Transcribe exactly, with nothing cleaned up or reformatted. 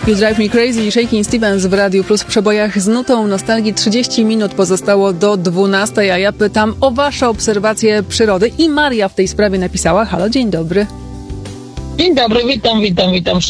You Drive Me Crazy i Shakin' Stevens w Radiu Plus w przebojach z nutą nostalgii. trzydzieści minut pozostało do dwunastej, a ja pytam o wasze obserwacje przyrody i Maria w tej sprawie napisała. Halo, dzień dobry. Dzień dobry, witam, witam, witam